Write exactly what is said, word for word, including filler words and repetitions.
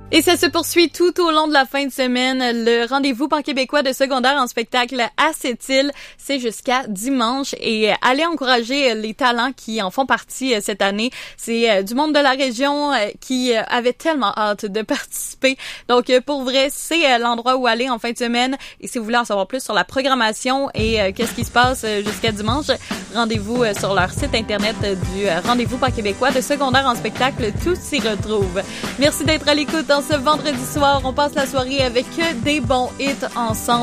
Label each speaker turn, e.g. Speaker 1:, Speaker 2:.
Speaker 1: Et ça se poursuit tout au long de la fin de semaine. Le rendez-vous pan-québécois de secondaire en spectacle à Sept-Îles, c'est jusqu'à dimanche. Et allez encourager les talents qui en font partie cette année. C'est du monde de la région qui avait tellement hâte de participer. Donc, pour vrai, c'est l'endroit où aller en fin de semaine. Et si vous voulez en savoir plus sur la programmation et qu'est-ce qui se passe jusqu'à dimanche, rendez-vous sur leur site internet du rendez-vous pan-québécois de secondaire en spectacle. Tout s'y retrouve. Merci d'être à l'écoute. Ce vendredi soir, on passe la soirée avec des bons hits ensemble.